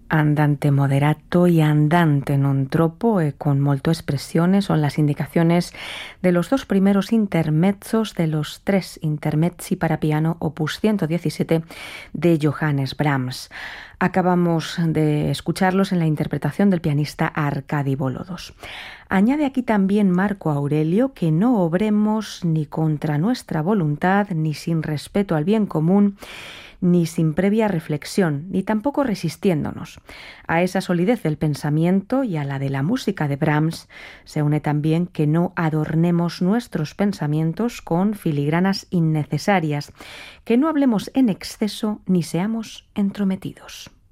Andante moderato y andante non troppo e con molto espressione son las indicaciones de los dos primeros intermezzos de los tres intermezzi para piano opus 117 de Johannes Brahms. Acabamos de escucharlos en la interpretación del pianista Arkady Volodos. Añade aquí también Marco Aurelio que no obremos ni contra nuestra voluntad, ni sin respeto al bien común, ni sin previa reflexión, ni tampoco resistiéndonos. A esa solidez del pensamiento y a la de la música de Brahms se une también que no adornemos nuestros pensamientos con filigranas innecesarias, que no hablemos en exceso ni seamos entrometidos.